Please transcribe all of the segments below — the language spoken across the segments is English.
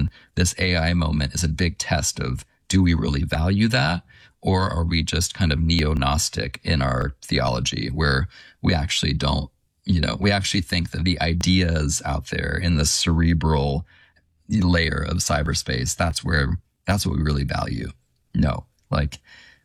And this AI moment is a big test of, do we really value that? Or are we just kind of neo-Gnostic in our theology where we actually don't, we actually think that the ideas out there in the cerebral layer of cyberspace, that's what we really value. No, like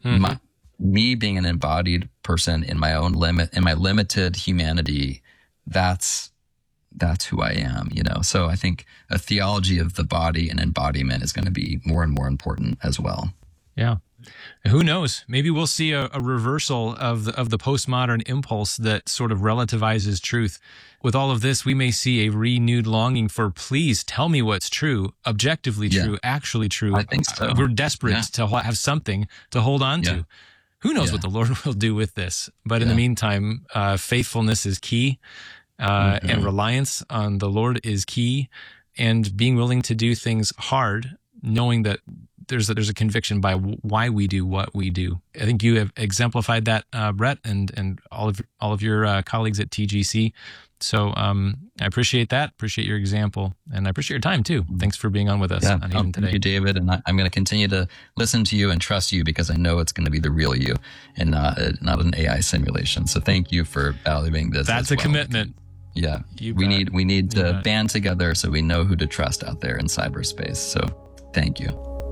me being an embodied person in my own in my limited humanity, that's who I am, So I think a theology of the body and embodiment is going to be more and more important as well. Yeah. Who knows? Maybe we'll see a reversal of the postmodern impulse that sort of relativizes truth. With all of this, we may see a renewed longing for, please tell me what's true, objectively true, actually true. I think so. We're desperate to have something to hold on to. Who knows what the Lord will do with this? But in the meantime, faithfulness is key, and reliance on the Lord is key, and being willing to do things hard, knowing that there's a conviction by why we do what we do. I think you have exemplified that, Brett, and all of your colleagues at TGC. So I appreciate that. Appreciate your example, and I appreciate your time too. Thanks for being on with us on Haven today. Thank you, David. And I'm going to continue to listen to you and trust you because I know it's going to be the real you and not an AI simulation. So thank you for valuing this. That's a commitment. Yeah, we need to band together so we know who to trust out there in cyberspace. So thank you.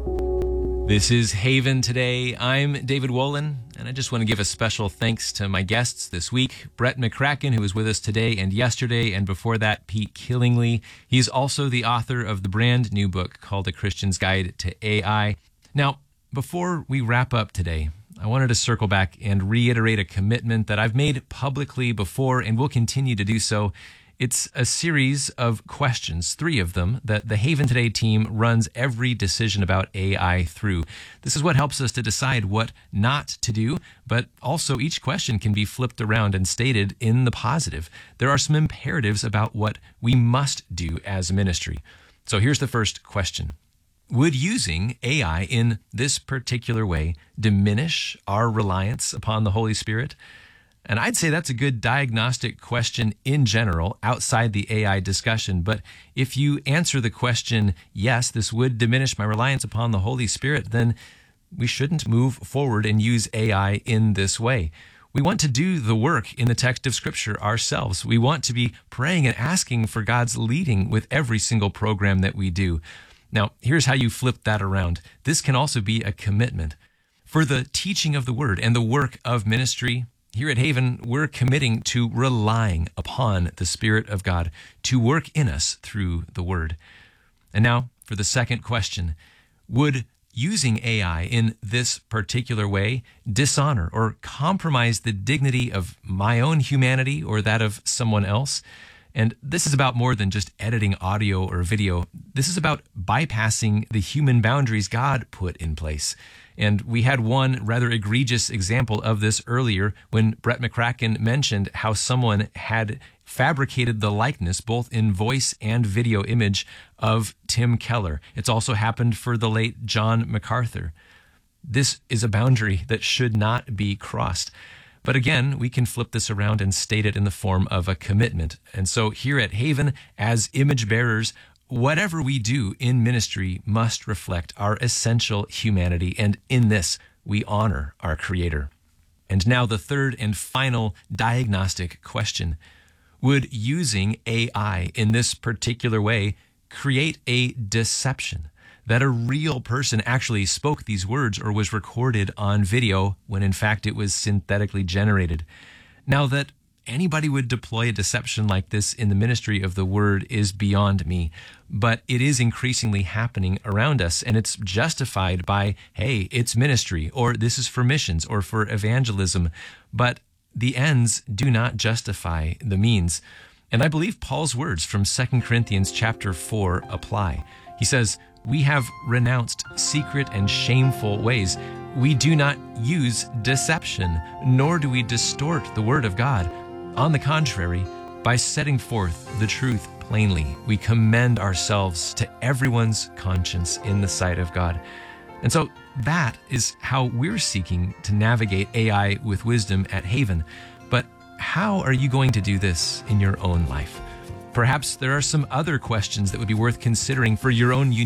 This is Haven Today. I'm David Wolin, and I just want to give a special thanks to my guests this week, Brett McCracken, who was with us today and yesterday, and before that, Pete Killingly. He's also the author of the brand new book called A Christian's Guide to AI. Now, before we wrap up today, I wanted to circle back and reiterate a commitment that I've made publicly before and will continue to do so. It's a series of questions, 3 of them, that the Haven Today team runs every decision about AI through. This is what helps us to decide what not to do, but also each question can be flipped around and stated in the positive. There are some imperatives about what we must do as a ministry. So here's the first question. Would using AI in this particular way diminish our reliance upon the Holy Spirit? And I'd say that's a good diagnostic question in general, outside the AI discussion. But if you answer the question, yes, this would diminish my reliance upon the Holy Spirit, then we shouldn't move forward and use AI in this way. We want to do the work in the text of Scripture ourselves. We want to be praying and asking for God's leading with every single program that we do. Now, here's how you flip that around. This can also be a commitment. For the teaching of the Word and the work of ministry, here at Haven, we're committing to relying upon the Spirit of God to work in us through the Word. And now, for the second question, would using AI in this particular way dishonor or compromise the dignity of my own humanity or that of someone else? And this is about more than just editing audio or video. This is about bypassing the human boundaries God put in place. And we had one rather egregious example of this earlier when Brett McCracken mentioned how someone had fabricated the likeness, both in voice and video image, of Tim Keller. It's also happened for the late John MacArthur. This is a boundary that should not be crossed. But again, we can flip this around and state it in the form of a commitment. And so here at Haven, as image bearers, whatever we do in ministry must reflect our essential humanity, and in this, we honor our Creator. And now the third and final diagnostic question. Would using AI in this particular way create a deception that a real person actually spoke these words or was recorded on video when in fact it was synthetically generated? Now, that anybody would deploy a deception like this in the ministry of the Word is beyond me, but it is increasingly happening around us, and it's justified by, hey, it's ministry, or this is for missions, or for evangelism, but the ends do not justify the means. And I believe Paul's words from 2 Corinthians chapter 4 apply. He says, "We have renounced secret and shameful ways. We do not use deception, nor do we distort the word of God. On the contrary, by setting forth the truth plainly, we commend ourselves to everyone's conscience in the sight of God." And so that is how we're seeking to navigate AI with wisdom at Haven. But how are you going to do this in your own life? Perhaps there are some other questions that would be worth considering for your own